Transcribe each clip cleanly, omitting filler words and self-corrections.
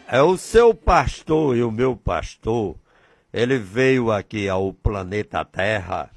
É o seu pastor e o meu pastor, ele veio aqui ao planeta Terra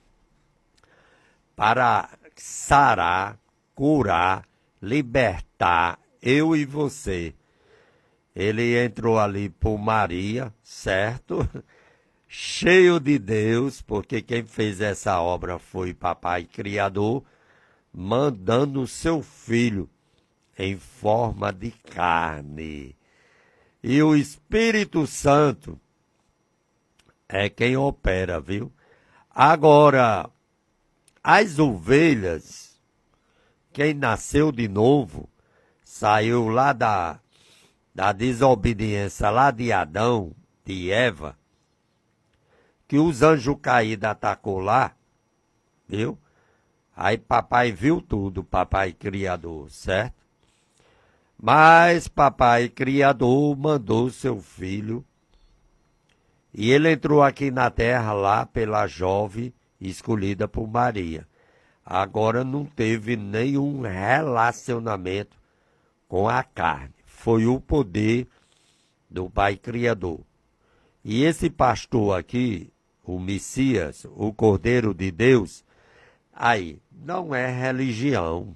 para sarar, curar, libertar eu e você. Ele entrou ali por Maria, certo? Cheio de Deus, porque quem fez essa obra foi Papai Criador, mandando o seu filho em forma de carne. E o Espírito Santo é quem opera, viu? Agora, as ovelhas, quem nasceu de novo, saiu lá da desobediência lá de Adão, de Eva, que os anjos caídos atacou lá, viu? Aí papai viu tudo, papai criador, certo? Mas papai criador mandou seu filho e ele entrou aqui na terra lá pela jovem escolhida por Maria. Agora não teve nenhum relacionamento com a carne. Foi o poder do Pai Criador. E esse pastor aqui, o Messias, o Cordeiro de Deus, aí, não é religião.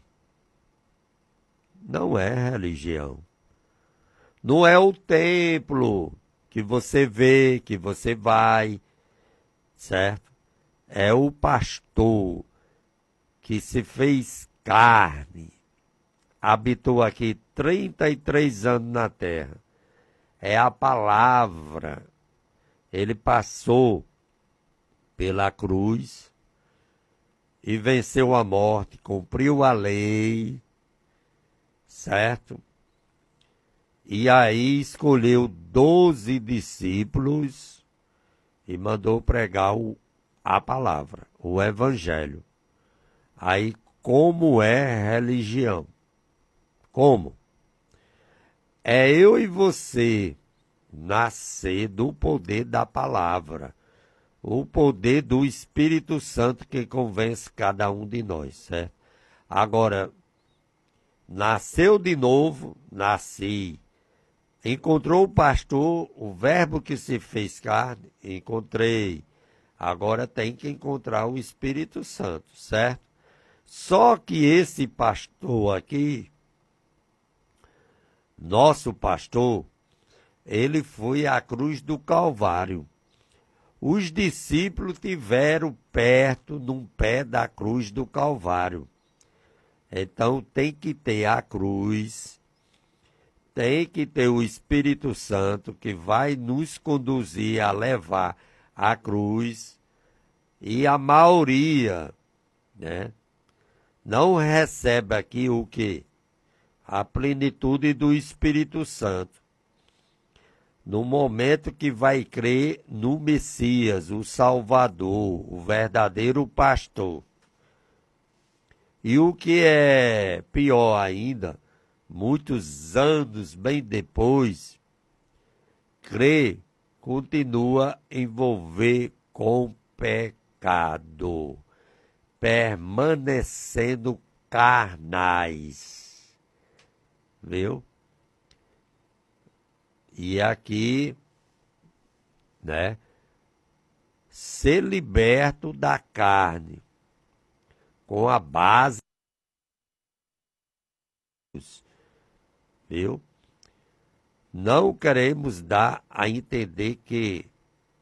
Não é religião. Não é o templo que você vê, que você vai, certo? É o pastor que se fez carne, habitou aqui 33 anos na terra. É a palavra. Ele passou pela cruz e venceu a morte, cumpriu a lei, certo? E aí escolheu 12 discípulos e mandou pregar a palavra, o evangelho. Aí, como é religião? Como? É eu e você nascer do poder da palavra, o poder do Espírito Santo que convence cada um de nós, certo? Agora, nasceu de novo, nasci. Encontrou o pastor, o verbo que se fez carne, encontrei. Agora tem que encontrar o Espírito Santo, certo? Só que esse pastor aqui, nosso pastor, ele foi à cruz do Calvário. Os discípulos tiveram perto, num pé da cruz do Calvário. Então tem que ter a cruz, tem que ter o Espírito Santo que vai nos conduzir a levar a cruz. E a maioria, né, não recebe aqui o quê? A plenitude do Espírito Santo. No momento que vai crer no Messias, o Salvador, o verdadeiro pastor. E o que é pior ainda, muitos anos bem depois, crer continua a envolver com pecado, permanecendo carnais. Viu? E aqui, né, ser liberto da carne, com a base, viu? Não queremos dar a entender que